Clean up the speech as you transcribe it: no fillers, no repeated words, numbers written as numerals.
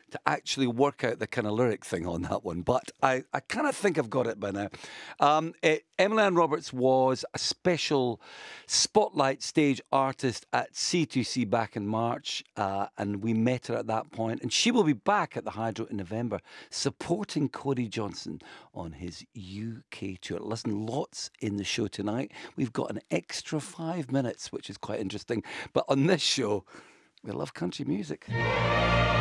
to actually work out the kind of lyric thing on that one, but I kind of think I've got it by now. Emily Ann Roberts was a special spotlight stage artist at C2C back in March, and we met her at that point, and she will be back at the Hydro in November supporting Cody Johnson on his UK tour. Listen, lots in the show tonight. We've got an extra 5 minutes, which is quite interesting, but on this show, we love country music.